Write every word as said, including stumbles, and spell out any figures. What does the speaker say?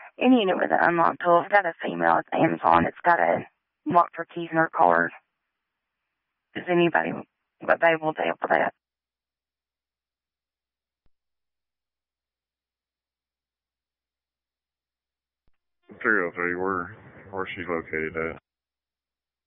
Any unit with an unlocked tool, if it's got a female, it's Amazon. It's got a lock for keys in her car. Is anybody available to help with that? three oh three, where, where's she located at?